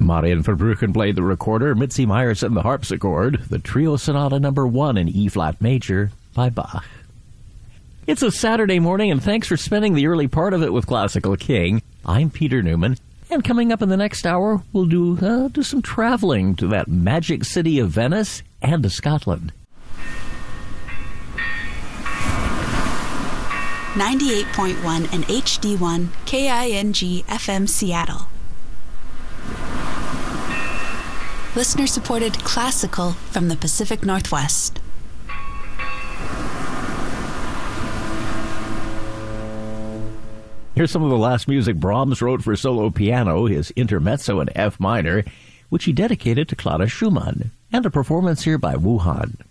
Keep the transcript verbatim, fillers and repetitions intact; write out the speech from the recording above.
Marian Verbruggen played the recorder, Mitzi Meyerson the harpsichord, the Trio Sonata number one in E-flat major by Bach. It's a Saturday morning, and thanks for spending the early part of it with Classical King. I'm Peter Newman, and coming up in the next hour, we'll do, uh, do some traveling to that magic city of Venice and to Scotland. ninety-eight point one and H D one K I N G F M Seattle. Listener-supported classical from the Pacific Northwest. Here's some of the last music Brahms wrote for solo piano, his intermezzo in F minor, which he dedicated to Clara Schumann, and a performance here by Wu Han.